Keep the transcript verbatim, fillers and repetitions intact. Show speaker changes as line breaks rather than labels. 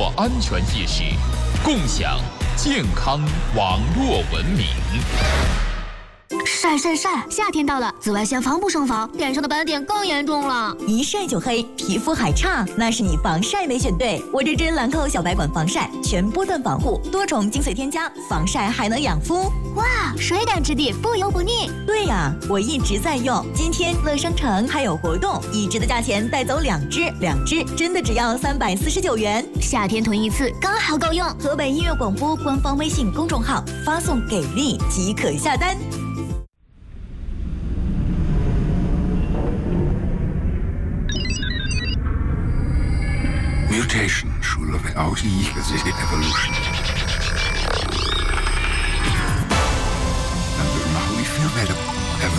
络安全意识，共享健康网络文明。
晒晒晒！夏天到了，紫外线防不胜防，脸上的斑点更严重了。
一晒就黑，皮肤还差，那是你防晒没选对。我这支兰蔻小白管防晒，全波段防护，多重精粹添加，防晒还能养肤。
哇，水感质地，不油不腻。
对呀，我一直在用。今天乐商城还有活动，一支的价钱带走两支，两支真的只要三百四十九元。
夏天囤一次刚好够用。
河北音乐广播官方微信公众号发送给力即可下单。
Mutation schule wir auch nie gesehen Evolution.